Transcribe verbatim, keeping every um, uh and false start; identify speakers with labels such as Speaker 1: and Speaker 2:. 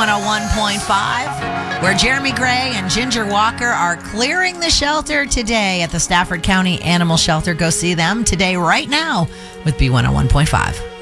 Speaker 1: one oh one point five, where Jeremy Gray and Ginger Walker are clearing the shelter today at the Stafford County Animal Shelter. Go see them today, right now, with B one oh one point five.